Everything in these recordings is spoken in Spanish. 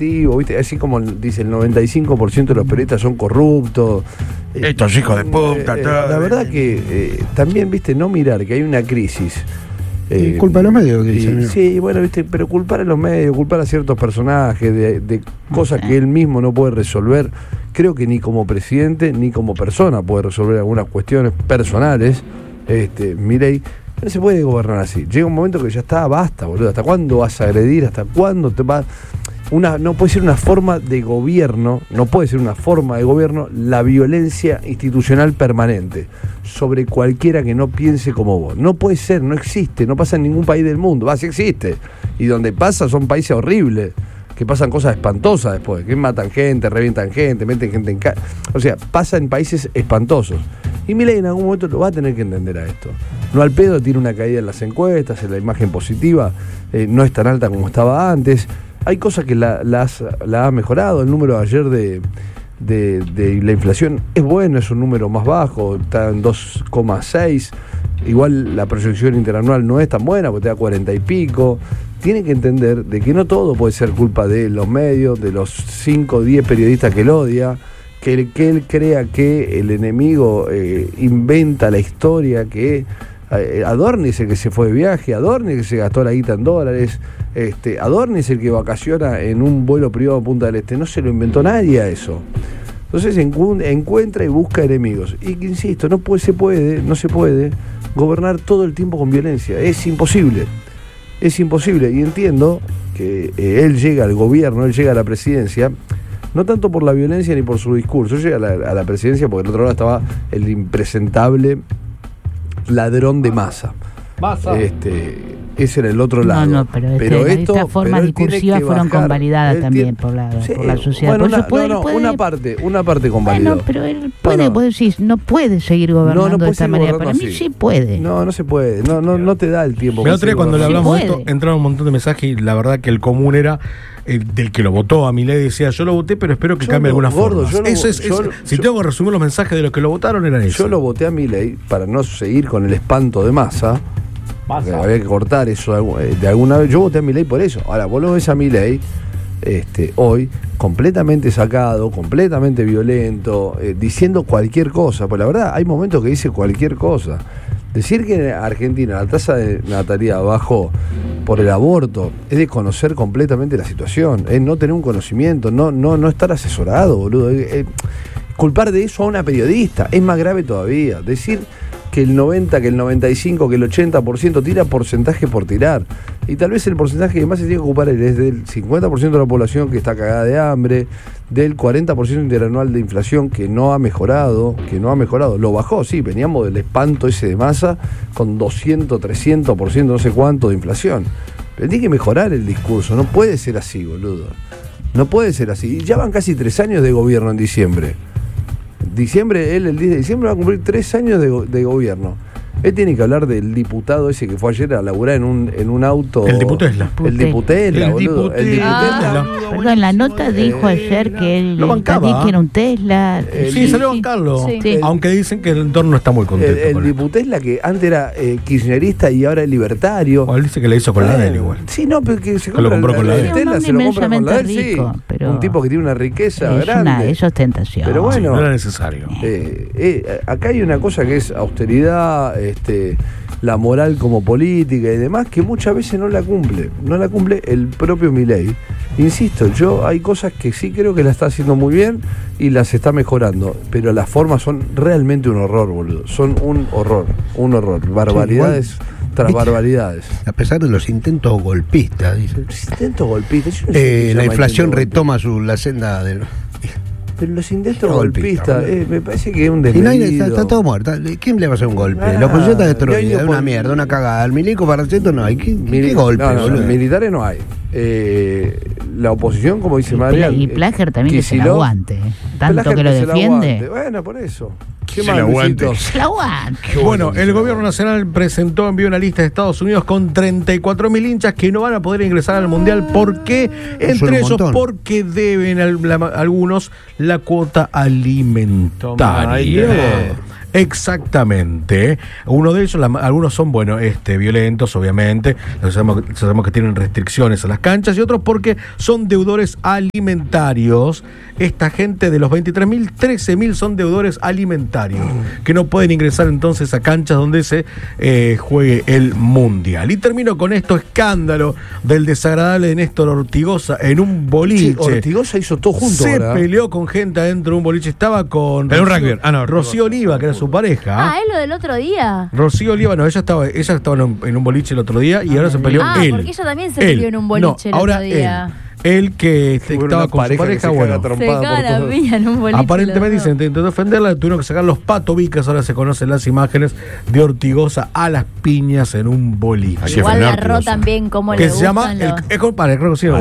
colectivo, ¿viste? Así como dice el 95% de los periodistas son corruptos. Estos hijos de puta. La verdad que también, ¿viste? No mirar que hay una crisis. Culpa a los medios, que dicen. Sí, bueno, ¿viste? Pero culpar a los medios, culpar a ciertos personajes de cosas que él mismo no puede resolver, creo que ni como presidente ni como persona puede resolver algunas cuestiones personales. Milei no se puede gobernar así. Llega un momento que ya está, basta, boludo. ¿Hasta cuándo vas a agredir? ¿Hasta cuándo te vas? No puede ser una forma de gobierno, la violencia institucional permanente sobre cualquiera que no piense como vos. No puede ser, no existe, no pasa en ningún país del mundo. Sí existe. Y donde pasa son países horribles, que pasan cosas espantosas después, que matan gente, revientan gente, meten gente en casa. O sea, pasa en países espantosos. Y Milei en algún momento lo va a tener que entender a esto. No al pedo tiene una caída en las encuestas, en la imagen positiva, no es tan alta como estaba antes. Hay cosas que la ha mejorado. El número de ayer de la inflación es bueno, es un número más bajo, está en 2,6. Igual la proyección interanual no es tan buena, porque te da 40 y pico. Tiene que entender de que no todo puede ser culpa de los medios, de los 5 o 10 periodistas que él odia, que él crea que el enemigo inventa la historia, que Adorni es el que se fue de viaje, Adorni es el que se gastó la guita en dólares, Adorni es el que vacaciona en un vuelo privado a Punta del Este. No se lo inventó nadie a eso. Entonces encuentra y busca enemigos. Y que, insisto, no se puede gobernar todo el tiempo con violencia. Es imposible. Y entiendo que él llega al gobierno, él llega a la presidencia, no tanto por la violencia ni por su discurso. Él llega a la presidencia porque del otro lado estaba el impresentable ladrón de Massa. Ese era el otro lado. No, pero estas formas discursivas fueron convalidadas también por la sociedad. Bueno, una parte convalidó. Bueno, pero él puede, vos decís, no puede seguir gobernando de esta manera. Para mí sí puede. No se puede. No te da el tiempo. La otra vez cuando le hablamos de esto, entraron un montón de mensajes y la verdad que el común era del que lo votó a Milei, decía, yo lo voté, pero espero que cambie alguna forma. Si tengo que resumir los mensajes de los que lo votaron, eran esos. Yo lo voté a Milei para no seguir con el espanto de Massa. Había que cortar eso de alguna vez. Yo voté a Milei por eso. Ahora, vos lo ves a Milei hoy completamente sacado, completamente violento, diciendo cualquier cosa. Pues la verdad, hay momentos que dice cualquier cosa. Decir que en Argentina la tasa de natalidad bajó por el aborto es desconocer completamente la situación, es no tener un conocimiento, no estar asesorado, boludo. Culpar de eso a una periodista es más grave todavía. Decir que el 90, que el 95, que el 80% tira porcentaje por tirar. Y tal vez el porcentaje que más se tiene que ocupar es del 50% de la población que está cagada de hambre, del 40% interanual de inflación que no ha mejorado. Lo bajó, sí, veníamos del espanto ese de Massa con 200, 300%, no sé cuánto de inflación. Pero tiene que mejorar el discurso, no puede ser así, boludo. No puede ser así. Ya van casi 3 años de gobierno en diciembre. Él el 10 de diciembre va a cumplir 3 años de gobierno. Él tiene que hablar del diputado ese que fue ayer a laburar en un auto. El diputesla. El diputela, boludo. El diputela. Perdón, la nota dijo ayer que él también quiere un Tesla. Sí, salió a bancarlo. Sí. Aunque dicen que el entorno está muy contento. El diputesla que antes era kirchnerista y ahora es libertario. O él dice que le hizo con la de él igual. Sí, no, pero que se lo compró con la de él. Tesla se lo compra con la de él, sí. Pero un tipo que tiene una riqueza grande. Eso es tentación. Pero bueno, sí, no era necesario. Acá hay una cosa que es austeridad, la moral como política y demás, que muchas veces no la cumple el propio Milei. Insisto, hay cosas que sí creo que la está haciendo muy bien y las está mejorando, pero las formas son realmente un horror, boludo. Son un horror. Barbaridades. Sí, tras barbaridades. A pesar de los intentos golpistas, dice. Intentos golpistas. La inflación retoma la senda del... Pero los intentos golpistas, me parece que es un desmedido. Y está todo muerto. ¿Quién le va a hacer un golpe? La oposición está destruida, es una mierda, una cagada. El milico para cierto no hay. ¿Qué golpe? No, militares no hay. La oposición, como dice María. Y Plager también que se la aguante. Tanto que lo defiende. Bueno, por eso. ¿Qué más, Luisito? La aguante. Bueno, el gobierno nacional envió una lista de Estados Unidos con 34.000 hinchas que no van a poder ingresar al Mundial. ¿Por qué? Entre ellos, porque deben algunos la cuota alimentaria. Exactamente. Uno de ellos, algunos son, violentos, obviamente. Sabemos que tienen restricciones a las canchas, y otros porque son deudores alimentarios. Esta gente de los 23.000, 13.000 son deudores alimentarios, que no pueden ingresar entonces a canchas donde se juegue el Mundial. Y termino con esto: escándalo del desagradable de Néstor Ortigosa en un boliche. Sí, Ortigosa hizo todo junto. Se peleó con gente adentro de un boliche. Estaba con Rocío Oliva, que era su pareja. Es lo del otro día. Rocío Oliva, ella estaba en un boliche el otro día, y ahora se peleó él. Porque ella también se peleó en un boliche el otro día. Él que estaba con su pareja, se caga la piña en un boliche. Aparentemente dicen, intentó defenderla, tuvieron que sacar los patobicas. Ahora se conocen las imágenes de Ortigosa a las piñas en un boliche. Igual la Ro también, como le gustan. Que se llama, creo que sí,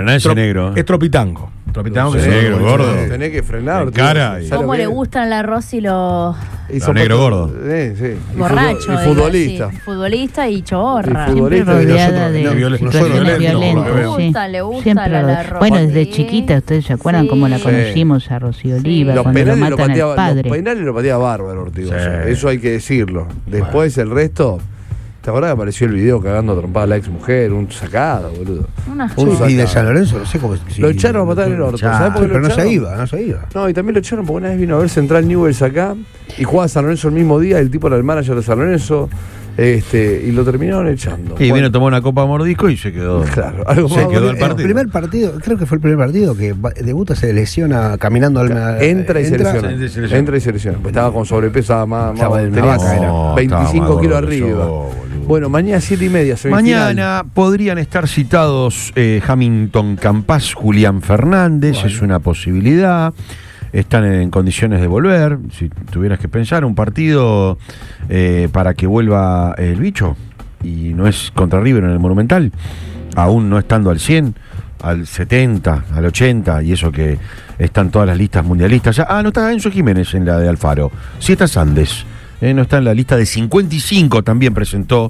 es Tropitango. Tropitango, que negro, gordo. Tenés que frenar. Cara. ¿Cómo le gustan la Ro y los negro gordo? Sí. Borracho. Y futbolista. Futbolista y chorra. Siempre rodeada de situaciones violentas. Le gusta la Ro. Bueno, desde chiquita, ¿ustedes se acuerdan cómo la conocimos a Rocío Oliva? Los cuando lo matan al padre. Los penales lo pateaba bárbaro, Ortigosa. Eso hay que decirlo. Después el resto... ¿Te acordás que apareció el video cagando trompada a la ex mujer? Un sacado, boludo. Y de San Lorenzo, no sé cómo... Lo echaron a matar en el orto. ¿Sabés por qué pero no se iba. No, y también lo echaron porque una vez vino a ver Central Newell's acá y jugaba San Lorenzo el mismo día. El tipo era el manager de San Lorenzo. Y lo terminaron echando. Y vino a tomar una copa de mordisco y se quedó. Claro, se quedó el partido. El primer partido, creo que fue el primer partido que debuta, se lesiona caminando al. Entra y se lesiona. Pues estaba con sobrepeso, tenía 25 kilos arriba. Bueno, mañana 7:30. Mañana podrían estar citados Hamilton Campas, Julián Fernández, es una posibilidad. Están en condiciones de volver. Si tuvieras que pensar, un partido para que vuelva el bicho, y no es contra River en el Monumental, aún no estando al 100, al 70, al 80, y eso que están todas las listas mundialistas. No está Enzo Jiménez en la de Alfaro, sí está Sandes, no está en la lista de 55, también presentó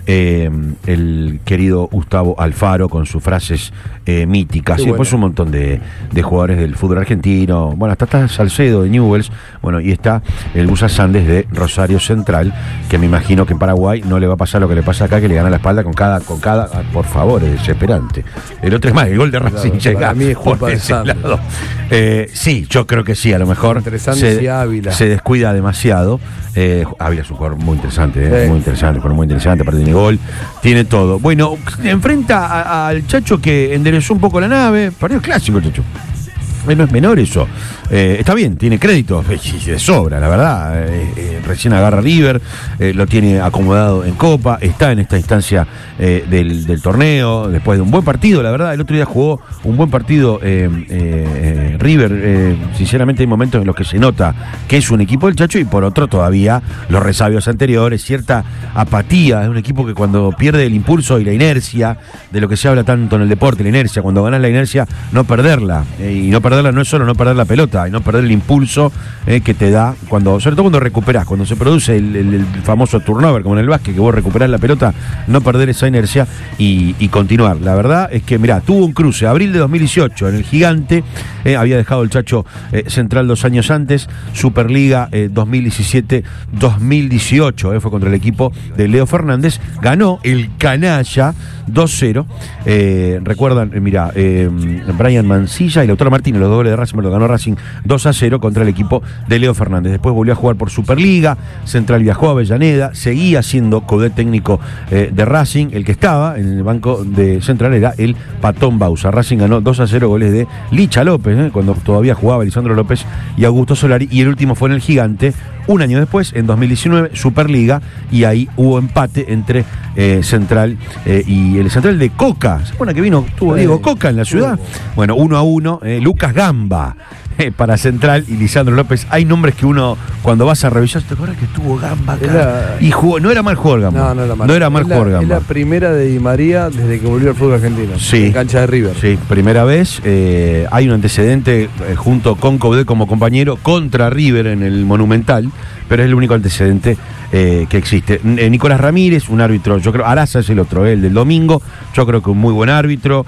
el querido Gustavo Alfaro con sus frases míticas. Y después un montón de jugadores del fútbol argentino. Bueno, hasta está Salcedo de Newell's. Bueno, y está el Busa Sandes de Rosario Central, que me imagino que en Paraguay no le va a pasar lo que le pasa acá, que le gana la espalda con cada por favor, es desesperante. El otro es más, el gol de Racing llega. A mí es culpa de Sandes. Sí, yo creo que sí, a lo mejor se descuida demasiado. Ávila es un jugador muy interesante, muy interesante, aparte tiene gol, tiene todo. Bueno, enfrenta al Chacho, que enderezó un poco la nave, partido clásico el Chacho. No es menor eso. Está bien, tiene crédito, de sobra, la verdad. Recién agarra River, lo tiene acomodado en Copa, está en esta instancia del torneo, después de un buen partido, la verdad. El otro día jugó un buen partido River. Sinceramente hay momentos en los que se nota que es un equipo del Chacho, y por otro todavía los resabios anteriores, cierta apatía. Es un equipo que cuando pierde el impulso y la inercia, de lo que se habla tanto en el deporte, la inercia, cuando ganas la inercia, no perderla. Y no perderla no es solo no perder la pelota, y no perder el impulso que te da, sobre todo cuando recuperás, cuando se produce el famoso turnover, como en el básquet, que vos recuperás la pelota, no perder esa inercia y continuar. La verdad es que, mirá, tuvo un cruce, abril de 2018, en el Gigante, había dejado el Chacho Central 2 años antes, Superliga 2017-2018, fue contra el equipo de Leo Fernández, ganó el Canalla 2-0, recuerdan, mirá, Brian Mancilla y Lautaro Martínez, los dobles de Racing, lo ganó Racing 2-0 contra el equipo de Leo Fernández. Después volvió a jugar por Superliga, Central viajó a Avellaneda, seguía siendo codet técnico de Racing. El que estaba en el banco de Central era el Patón Bausa. Racing ganó 2-0, goles de Licha López, cuando todavía jugaba Lisandro López y Augusto Solari, y el último fue en el Gigante. Un año después, en 2019, Superliga, y ahí hubo empate entre Central y el Central de Coca. ¿Se acuerdan que tuvo Diego Coca en la ciudad? Bueno, 1-1, Lucas Gamba para Central y Lisandro López. Hay nombres que uno, cuando vas a revisar, ¿te acuerdas que estuvo Gamba acá? Y jugó, no era mal jugador Gamba. No era mal jugador Gamba. Es la primera de Di María desde que volvió al fútbol argentino. Sí. En cancha de River. Sí, primera vez. Hay un antecedente junto con Coudet como compañero contra River en el Monumental. pero es el único antecedente que existe. Nicolás Ramírez, un árbitro, yo creo, Araza es el otro, el del domingo, yo creo que un muy buen árbitro,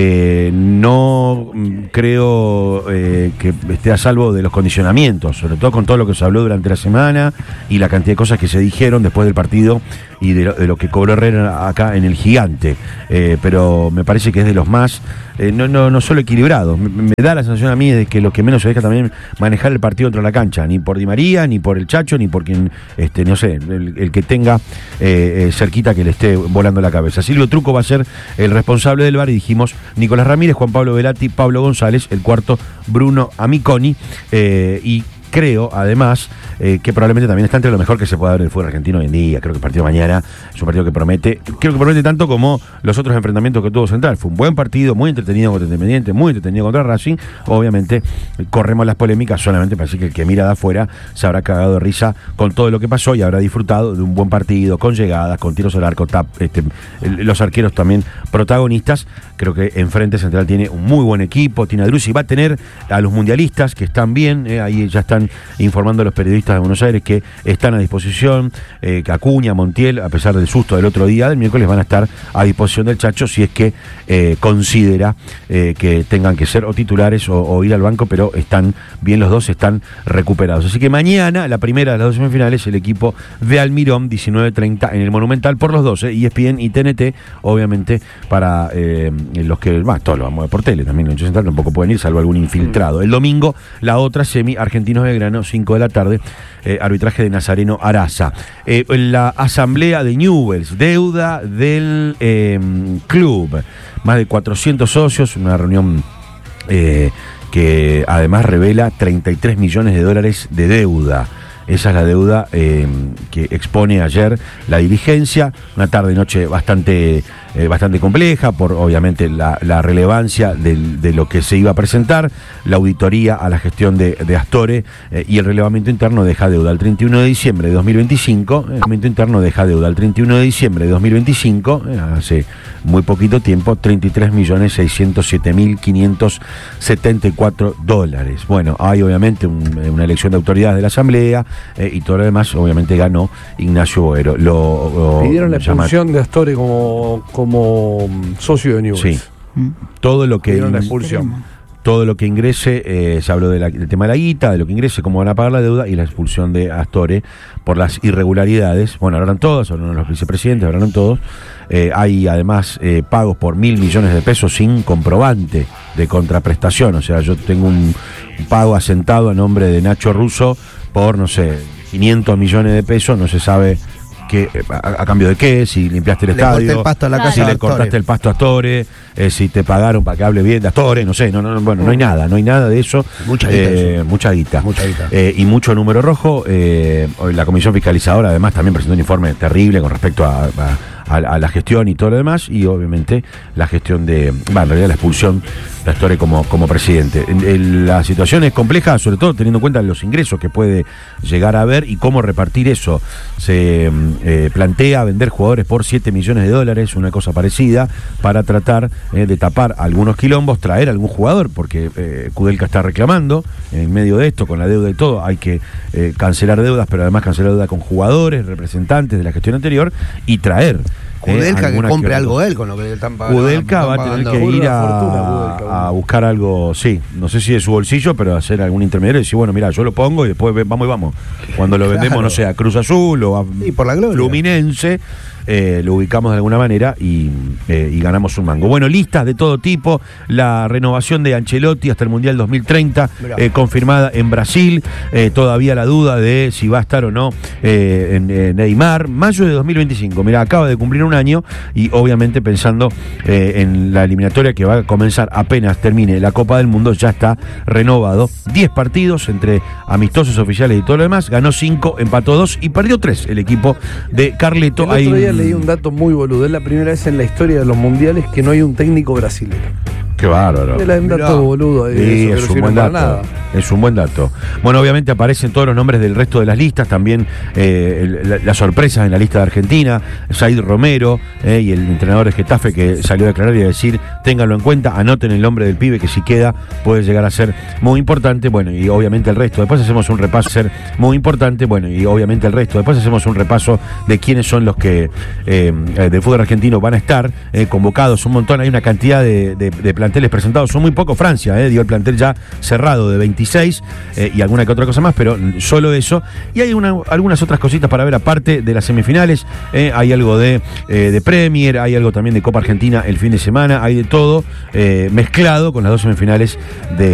no creo que esté a salvo de los condicionamientos, sobre todo con todo lo que se habló durante la semana y la cantidad de cosas que se dijeron después del partido y de lo que cobró Herrera acá en el Gigante, pero me parece que es de los más, no solo equilibrados, me da la sensación a mí de que lo que menos se deja también manejar el partido dentro de la cancha, ni por Di María, ni por el Chacho, ni por quien, no sé, el que tenga cerquita que le esté volando la cabeza. Silvio Truco va a ser el responsable del VAR y dijimos Nicolás Ramírez, Juan Pablo Velati, Pablo González, el cuarto Bruno Amiconi, y creo, además, que probablemente también está entre lo mejor que se puede dar en el fútbol argentino hoy en día. Creo que el partido de mañana es un partido que promete, creo que promete tanto como los otros enfrentamientos que tuvo Central. Fue un buen partido, muy entretenido contra Independiente, muy entretenido contra Racing. Obviamente, corremos las polémicas solamente para decir que el que mira de afuera se habrá cagado de risa con todo lo que pasó y habrá disfrutado de un buen partido, con llegadas, con tiros al arco, los arqueros también protagonistas. Creo que enfrente Central tiene un muy buen equipo, tiene a Drussi, va a tener a los mundialistas que están bien, ahí ya están informando a los periodistas de Buenos Aires que están a disposición, que Acuña, Montiel, a pesar del susto del otro día, del miércoles van a estar a disposición del Chacho si es que considera que tengan que ser o titulares o ir al banco, pero están bien los dos, están recuperados. Así que mañana, la primera de las dos semifinales, el equipo de Almirón, 19:30 en el Monumental por los 12, ESPN y TNT, obviamente para los que, todos lo vamos a ver por tele, también en Central tampoco pueden ir, salvo algún infiltrado. El domingo, la otra semi, Argentinos Belgrano, 5 de la tarde, arbitraje de Nazareno Araza. La asamblea de Newell's, deuda del club, más de 400 socios, una reunión que además revela 33 millones de dólares de deuda. Esa es la deuda que expone ayer la dirigencia, una tarde y noche bastante compleja por obviamente la relevancia de lo que se iba a presentar, la auditoría a la gestión de Astore y el relevamiento interno deja deuda al 31 de diciembre de 2025, hace muy poquito tiempo, 33.607.574 $. Bueno, hay obviamente una elección de autoridades de la Asamblea y todo lo demás, obviamente ganó Ignacio Boero. Pidieron la expulsión de Astore como socio de Newell's. Sí. Todo lo que pidieron la expulsión. Todo lo que ingrese, se habló del tema de la guita, de lo que ingrese, cómo van a pagar la deuda y la expulsión de Astore por las irregularidades. Bueno, hablaron todos, hablaron los vicepresidentes, hablaron todos. Hay además pagos por 1.000 millones de pesos sin comprobante de contraprestación. O sea, yo tengo un pago asentado a nombre de Nacho Russo por, no sé, 500 millones de pesos, no se sabe a cambio de qué, si limpiaste el estadio, el pasto a la casa si le cortaste el pasto a Astore, si te pagaron para que hable bien de Astore, no sé, bueno, no hay nada de eso. Mucha guita. Y mucho número rojo. La comisión fiscalizadora además también presentó un informe terrible con respecto a la gestión y todo lo demás, y obviamente la gestión en realidad la expulsión de Astore como presidente. La situación es compleja, sobre todo teniendo en cuenta los ingresos que puede llegar a haber y cómo repartir eso. Se plantea vender jugadores por 7 millones de dólares, una cosa parecida, para tratar de tapar algunos quilombos, traer algún jugador, porque Kudelka está reclamando, en medio de esto, con la deuda y todo, hay que cancelar deudas, pero además cancelar deuda con jugadores, representantes de la gestión anterior, y traer Kudelka que compre algo él con lo que le están pagando. Kudelka va a tener que ir a buscar algo, sí, no sé si de su bolsillo, pero hacer algún intermediario y decir, bueno, mira, yo lo pongo y después vamos. Cuando lo vendemos, no sé, a Cruz Azul o a por la gloria. Fluminense, lo ubicamos de alguna manera y ganamos un mango. Bueno, listas de todo tipo, la renovación de Ancelotti hasta el Mundial 2030, confirmada en Brasil, todavía la duda de si va a estar o no en Neymar, mayo de 2025, mira, acaba de cumplir un año y obviamente pensando en la eliminatoria que va a comenzar apenas termine la Copa del Mundo, ya está renovado, 10 partidos entre amistosos, oficiales y todo lo demás, ganó 5, empató 2 y perdió 3 el equipo de Carleto. El otro día leí un dato muy boludo, es la primera vez en la historia de los mundiales que no hay un técnico brasilero. Qué bárbaro. Es un dato boludo. Sí, es un buen dato. Es un buen dato. Bueno, obviamente aparecen todos los nombres del resto de las listas, también las sorpresas en la lista de Argentina, Said Romero y el entrenador de Getafe que salió a declarar y a decir, ténganlo en cuenta, anoten el nombre del pibe que si queda puede llegar a ser muy importante. Bueno, y obviamente el resto. Después hacemos un repaso, de quiénes son los que del fútbol argentino van a estar convocados. Un montón, hay una cantidad de planteles presentados. Son muy pocos. Francia dio el plantel ya cerrado de 26 y alguna que otra cosa más, pero solo eso. Y hay algunas otras cositas para ver aparte de las semifinales. Hay algo de Premier, hay algo también de Copa Argentina el fin de semana, hay de todo mezclado con las dos semifinales de